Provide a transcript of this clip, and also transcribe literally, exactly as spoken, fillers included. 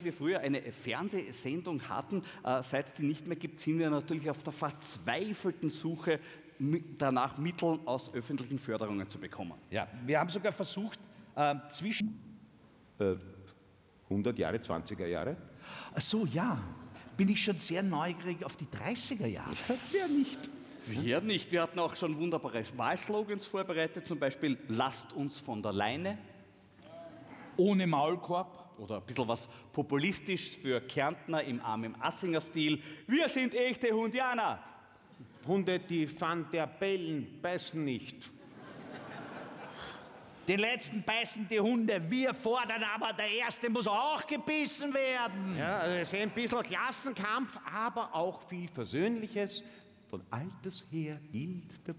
wir früher eine Fernsehsendung hatten, äh, seit es die nicht mehr gibt, sind wir natürlich auf der verzweifelten Suche danach, Mittel aus öffentlichen Förderungen zu bekommen. Ja, wir haben sogar versucht, äh, zwischen... Äh, hundert Jahre, zwanziger Jahre? Ach so, ja. Bin ich schon sehr neugierig auf die dreißiger Jahre. Wer nicht? Wir nicht. Wir hatten auch schon wunderbare Wahlslogans vorbereitet, zum Beispiel "Lasst uns von der Leine". Ohne Maulkorb. Oder ein bisschen was Populistisches für Kärntner im Armin Assinger-Stil. "Wir sind echte Hundianer". Hunde, die Van der Bellen, beißen nicht. Den letzten beißen die Hunde. Wir fordern aber, der Erste muss auch gebissen werden. Ja, also wir sehen ein bisschen Klassenkampf, aber auch viel Versöhnliches. Von alters her gilt der